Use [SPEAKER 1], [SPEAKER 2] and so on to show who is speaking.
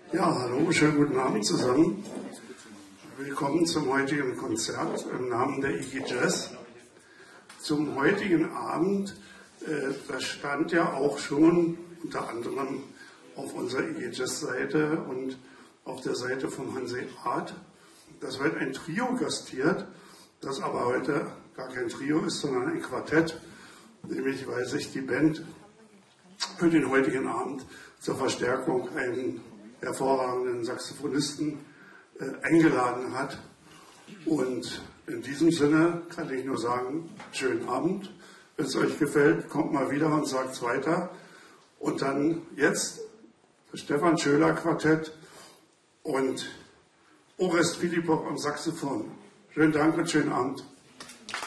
[SPEAKER 1] Ja, hallo, schönen guten Abend zusammen. Willkommen zum heutigen Konzert im Namen der IG Jazz. Zum heutigen Abend, das stand ja auch schon unter anderem auf unserer IG Jazz-Seite und auf der Seite von Hanse Art, dass heute ein Trio gastiert, das aber heute gar kein Trio ist, sondern ein Quartett, nämlich weil sich die Band für den heutigen Abend zur Verstärkung einen hervorragenden Saxophonisten eingeladen hat. Und in diesem Sinne kann ich nur sagen, schönen Abend. Wenn es euch gefällt, kommt mal wieder und sagt es weiter. Und dann jetzt das Stefan Schöler Quartett und Orest Filipov am Saxophon. Schönen Dank und schönen Abend.